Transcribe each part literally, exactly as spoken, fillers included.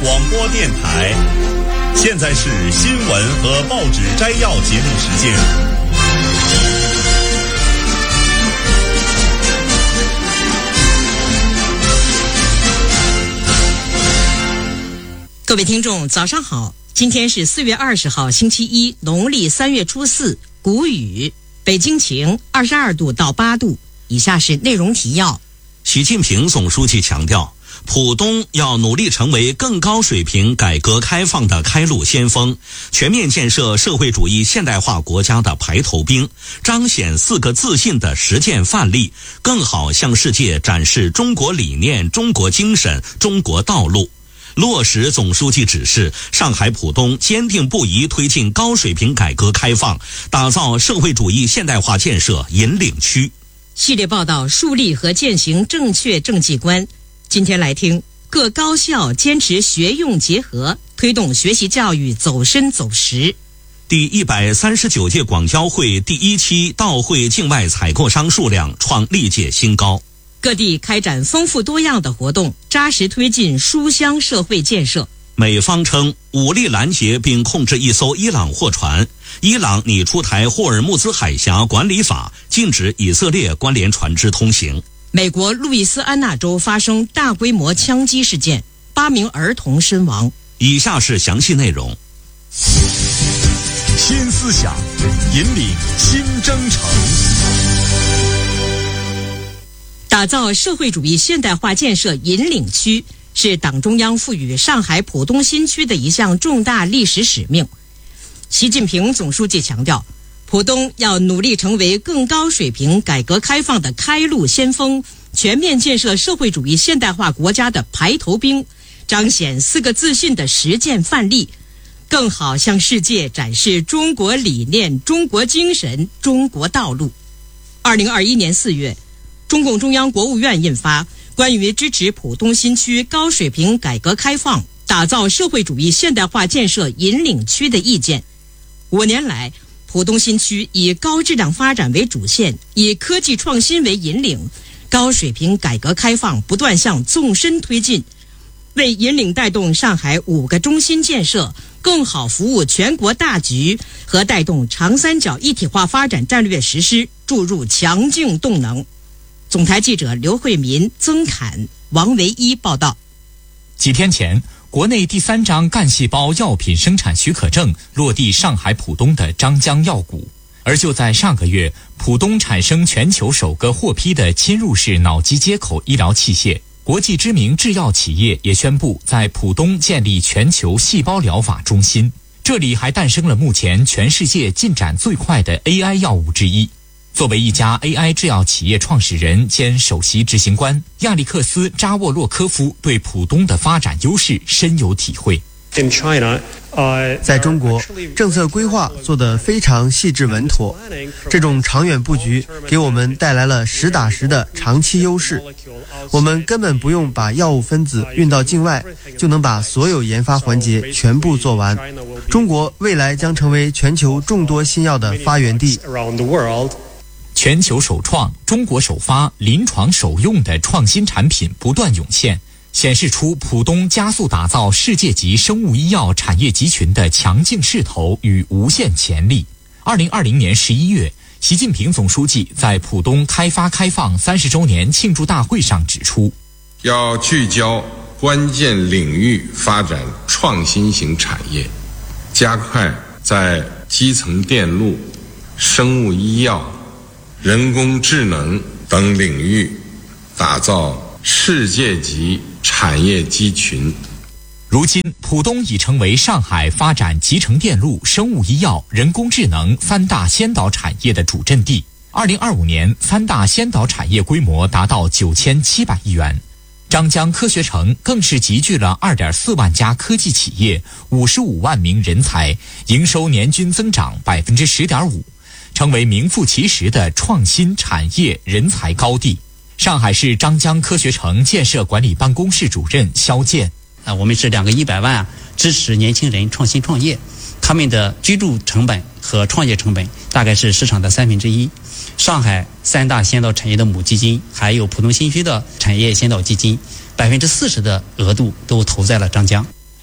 广播电台，现在是新闻和报纸摘要节目时间。 各位听众，早上好！今天是四月二十号，星期一，农历三月初四，谷雨。北京晴，二十二度到八度。以下是内容提要。 习近平总书记强调，浦东要努力成为更高水平改革开放的开路先锋，全面建设社会主义现代化国家的排头兵，彰显四个自信的实践范例，更好向世界展示中国理念、中国精神、中国道路。落实总书记指示，上海浦东坚定不移推进高水平改革开放，打造社会主义现代化建设引领区。 系列报道树立和践行正确政绩观。今天来听各高校坚持学用结合，推动学习教育走深走实。 第一百三十九届广交会第一期到会境外采购商数量创历届新高。 各地开展丰富多样的活动，扎实推进书香社会建设。 美方称武力拦截并控制一艘伊朗货船，伊朗拟出台霍尔木兹海峡管理法，禁止以色列关联船只通行。 美国路易斯安那州发生大规模枪击事件，八名儿童身亡。 以下是详细内容。 新思想引领新征程， 打造社会主义现代化建设引领区，是党中央赋予上海浦东新区的一项重大历史使命。习近平总书记强调，浦东要努力成为更高水平改革开放的开路先锋，全面建设社会主义现代化国家的排头兵，彰显四个自信的实践范例，更好向世界展示中国理念、中国精神、中国道路。二零二一年四月，中共中央国务院印发关于支持浦东新区高水平改革开放，打造社会主义现代化建设引领区的意见。五年来，浦东新区以高质量发展为主线，以科技创新为引领，高水平改革开放不断向纵深推进，为引领带动上海五个中心建设，更好服务全国大局和带动长三角一体化发展战略实施注入强劲动能。总台记者刘慧民、曾侃、王维一报道。 几天前，国内第三张干细胞药品生产许可证落地上海浦东的张江药股。而就在上个月，浦东产生全球首个获批的侵入式脑机接口医疗器械，国际知名制药企业也宣布在浦东建立全球细胞疗法中心。这里还诞生了目前全世界进展最快的 A I 药物之一。作为一家 A I 制药企业创始人兼首席执行官，亚历克斯·扎沃洛科夫对浦东的发展优势深有体会。 在中国，政策规划做得非常细致稳妥，这种长远布局给我们带来了实打实的长期优势。我们根本不用把药物分子运到境外，就能把所有研发环节全部做完。中国未来将成为全球众多新药的发源地。 全球首创、中国首发、临床首用的创新产品不断涌现，显示出浦东加速打造世界级生物医药产业集群的强劲势头与无限潜力。二零二零年十一月，习近平总书记在浦东开发开放三十周年庆祝大会上指出， 要聚焦关键领域发展创新型产业，加快在基层电路、生物医药、人工智能等领域打造世界级产业集群。 如今，浦东已成为上海发展集成电路、生物医药、人工智能三大先导产业的主阵地。二零二五年，三大先导产业规模达到九千七百亿元。张江科学城更是集聚了二点四万家科技企业、五十五万名人才，营收年均增长百分之十点五。成为名副其实的创新产业人才高地。上海市张江科学城建设管理办公室主任肖健， 啊，我们是两个一百万啊，支持年轻人创新创业，他们的居住成本和创业成本大概是市场的三分之一。上海三大先导产业的母基金，还有浦东新区的产业先导基金，百分之四十的额度都投在了张江。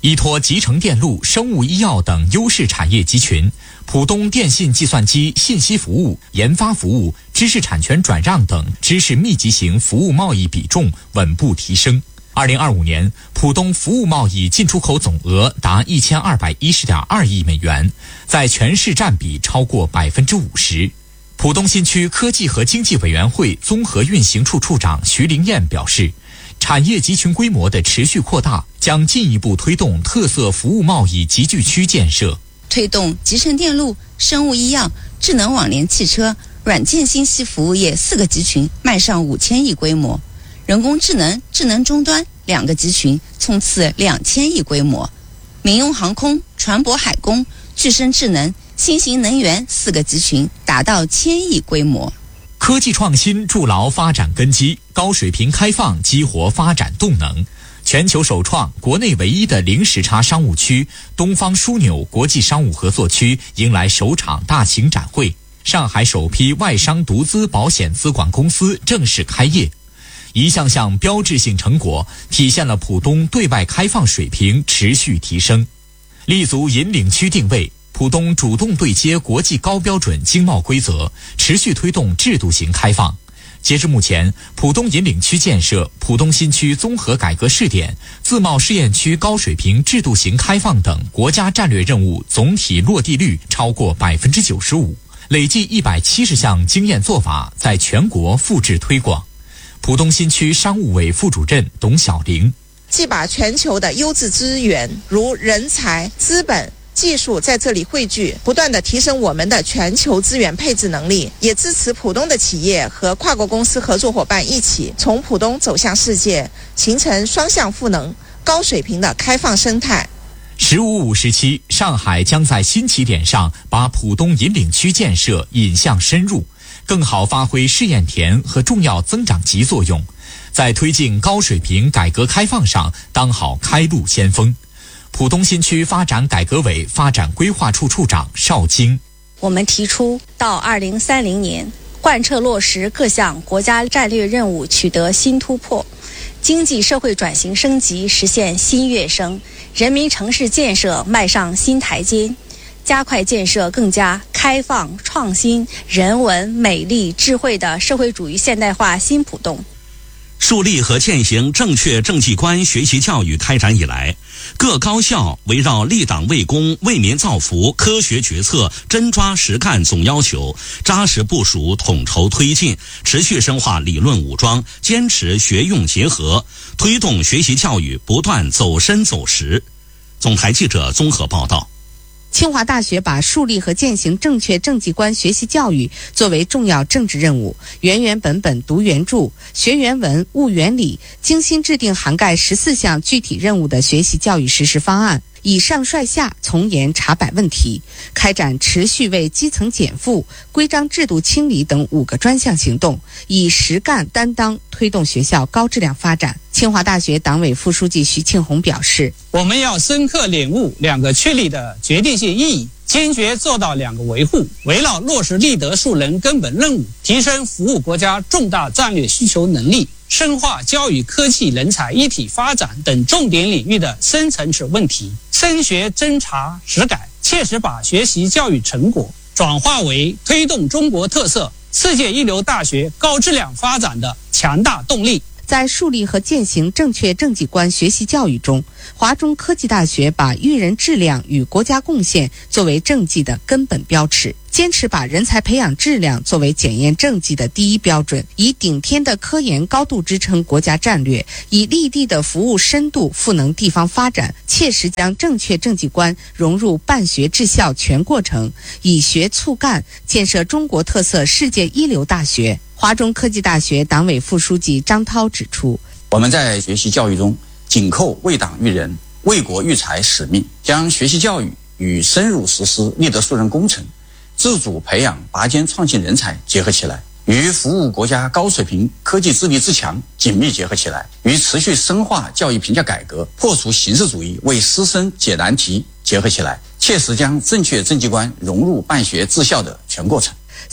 依托集成电路、生物医药等优势产业集群，浦东电信计算机信息服务、研发服务、知识产权转让等知识密集型服务贸易比重稳步提升。二零二五年，浦东服务贸易进出口总额达一千二百一十点二亿美元，在全市占比超过百分之五十。浦东新区科技和经济委员会综合运行处处长徐林燕表示，产业集群规模的持续扩大，将进一步推动特色服务贸易集聚区建设， 推动集成电路、生物医药、智能网联汽车、软件信息服务业四个集群迈上五千亿规模。人工智能、智能终端两个集群冲刺两千亿规模，民用航空、船舶海工、具身智能、新型能源四个集群达到千亿规模。 科技创新筑牢发展根基，高水平开放激活发展动能。全球首创、国内唯一的零时差商务区东方枢纽国际商务合作区迎来首场大型展会，上海首批外商独资保险资管公司正式开业。一项项标志性成果体现了浦东对外开放水平持续提升。立足引领区定位，浦东主动对接国际高标准经贸规则，持续推动制度型开放。截至目前，浦东引领区建设、浦东新区综合改革试点、自贸试验区高水平制度型开放等国家战略任务总体落地率超过百分之九十五，累计一百七十项经验做法在全国复制推广。浦东新区商务委副主任董晓玲， 既把全球的优质资源如人才、资本、技术在这里汇聚，不断地提升我们的全球资源配置能力，也支持浦东的企业和跨国公司合作伙伴一起从浦东走向世界，形成双向赋能、高水平的开放生态。 十五五时期，上海将在新起点上把浦东引领区建设引向深入，更好发挥试验田和重要增长极作用，在推进高水平改革开放上当好开路先锋。浦东新区发展改革委发展规划处处长邵晶， 我们提出到二零三零年贯彻落实各项国家战略任务取得新突破，经济社会转型升级实现新跃升，人民城市建设迈上新台阶，加快建设更加开放、创新、人文、美丽、智慧的社会主义现代化新浦东。 树立和践行正确政绩观学习教育开展以来，各高校围绕立党为公、为民造福、科学决策、真抓实干总要求，扎实部署、统筹推进，持续深化理论武装，坚持学用结合，推动学习教育不断走深走实。总台记者综合报道。 清华大学把树立和践行正确政绩观学习教育作为重要政治任务，原原本本读原著，学原文，悟原理，精心制定涵盖十四项具体任务的学习教育实施方案，以上率下，从严查摆问题，开展持续为基层减负、规章制度清理等五个专项行动，以实干担当推动学校高质量发展。清华大学党委副书记徐庆红表示， 我们要深刻领悟两个确立的决定性意义，坚决做到两个维护，围绕落实立德树人根本任务，提升服务国家重大战略需求能力，深化教育科技人才一体发展等重点领域的深层次问题，深学真查实改，切实把学习教育成果转化为推动中国特色世界一流大学高质量发展的强大动力。 在树立和践行正确政绩观学习教育中，华中科技大学把育人质量与国家贡献作为政绩的根本标尺，坚持把人才培养质量作为检验政绩的第一标准，以顶天的科研高度支撑国家战略，以立地的服务深度赋能地方发展，切实将正确政绩观融入办学治校全过程，以学促干，建设中国特色世界一流大学。华中科技大学党委副书记张涛指出， 我们在学习教育中紧扣为党育人、为国育才使命，将学习教育与深入实施立德树人工程、自主培养拔尖创新人才结合起来，与服务国家高水平科技自立自强紧密结合起来，与持续深化教育评价改革、破除形式主义为师生解难题结合起来，切实将正确政绩观融入办学治校的全过程。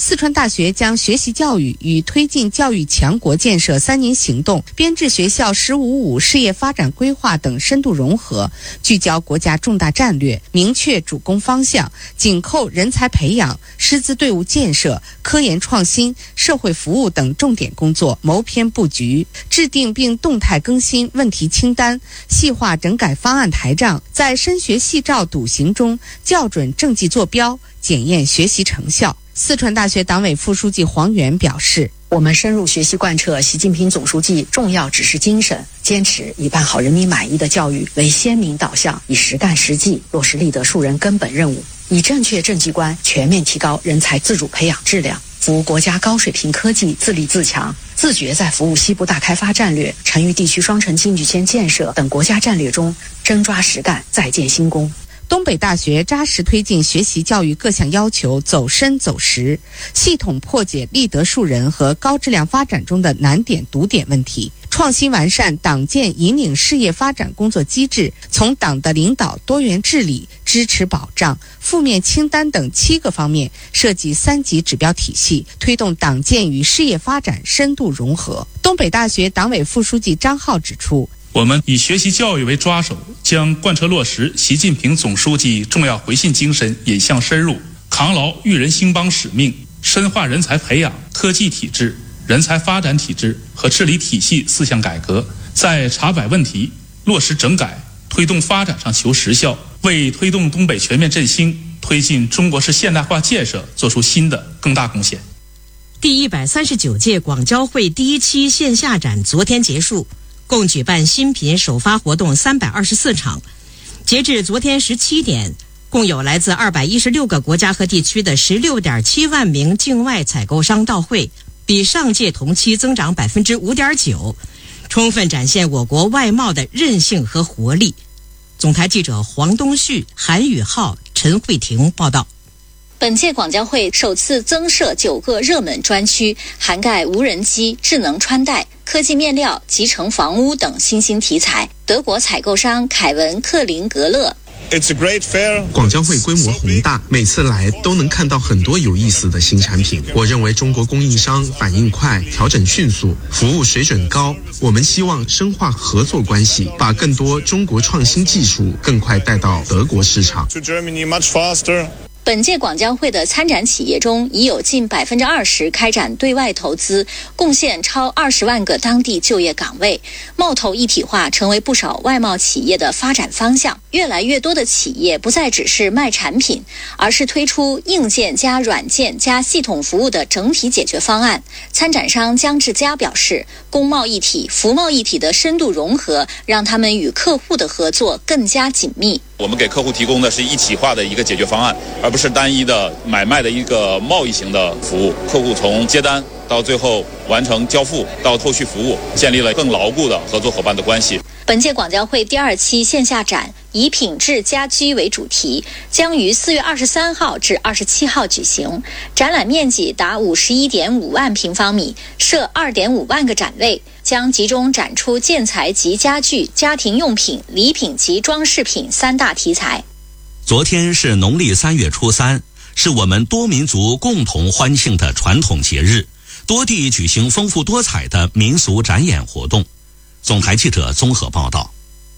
四川大学将学习教育与推进教育强国建设三年行动编制学校“十五五”事业发展规划等深度融合，聚焦国家重大战略，明确主攻方向，紧扣人才培养、师资队伍建设、科研创新、社会服务等重点工作谋篇布局，制定并动态更新问题清单，细化整改方案台账，在深学细照笃行中校准政绩坐标，检验学习成效。四川大学党委副书记黄源表示， 我们深入学习贯彻习近平总书记重要指示精神，坚持以办好人民满意的教育为鲜明导向，以实干实际落实立德树人根本任务，以正确政绩观全面提高人才自主培养质量，服务国家高水平科技自立自强，自觉在服务西部大开发战略、成渝地区双城经济圈建设等国家战略中真抓实干，再建新功。 东北大学扎实推进学习教育各项要求走深走实，系统破解立德树人和高质量发展中的难点堵点问题，创新完善党建引领事业发展工作机制，从党的领导、多元治理、支持保障、负面清单等七个方面设计三级指标体系，推动党建与事业发展深度融合。东北大学党委副书记张浩指出， 我们以学习教育为抓手，将贯彻落实习近平总书记重要回信精神引向深入，扛牢育人兴邦使命，深化人才培养、科技体制、人才发展体制和治理体系四项改革，在查摆问题、落实整改、推动发展上求实效，为推动东北全面振兴、推进中国式现代化建设做出新的更大贡献。 第一百三十九届广交会第一期线下展昨天结束，共举办新品首发活动三百二十四场。截至昨天十七点，共有来自二百一十六个国家和地区的十六点七万名境外采购商到会，比上届同期增长百分之五点九，充分展现我国外贸的韧性和活力。总台记者黄东旭、韩宇浩、陈慧婷报道。 本届广交会首次增设九个热门专区，涵盖无人机、智能穿戴、科技面料、集成房屋等新兴题材。德国采购商凯文克林格勒。 广交会规模宏大，每次来都能看到很多有意思的新产品。我认为中国供应商反应快，调整迅速，服务水准高。我们希望深化合作关系，把更多中国创新技术更快带到德国市场。 本届广交会的参展企业中，已有近百分之二十开展对外投资，贡献超二十万个当地就业岗位。贸投一体化成为不少外贸企业的发展方向。越来越多的企业不再只是卖产品，而是推出硬件加软件加系统服务的整体解决方案。参展商姜志佳表示，工贸一体、服贸一体的深度融合，让他们与客户的合作更加紧密。 我们给客户提供的是一体化的一个解决方案，而不是单一的买卖的一个贸易型的服务。客户从接单到最后完成交付到后续服务，建立了更牢固的合作伙伴的关系。 本届广交会第二期线下展以品质家居为主题，将于四月二十三号至二十七号举行。展览面积达五十一点五万平方米，设二点五万个展位，将集中展出建材及家具、家庭用品、礼品及装饰品三大题材。 昨天是农历三月初三，是我们多民族共同欢庆的传统节日，多地举行丰富多彩的民俗展演活动。总台记者综合报道。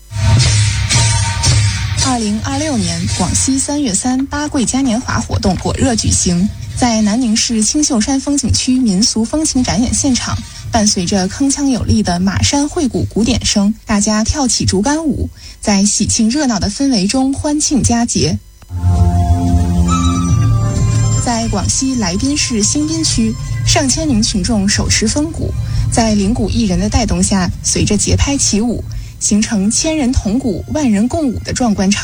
二零二六年广西三月三八桂嘉年华活动火热举行，在南宁市青秀山风景区民俗风情展演现场，伴随着铿锵有力的马山会鼓鼓点声，大家跳起竹竿舞，在喜庆热闹的氛围中欢庆佳节。在广西来宾市新宾区，上千名群众手持风鼓，在铃鼓艺人的带动下，随着节拍起舞，形成千人同鼓万人共舞的壮观场